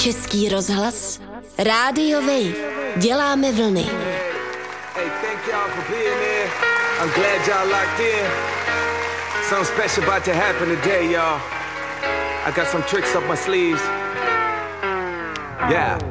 Český rozhlas, Rádio Wave, děláme vlny. Hey, thank y'all for being here. I'm glad y'all locked in. Something special about to happen today, y'all. I got some tricks up my sleeves. Yeah.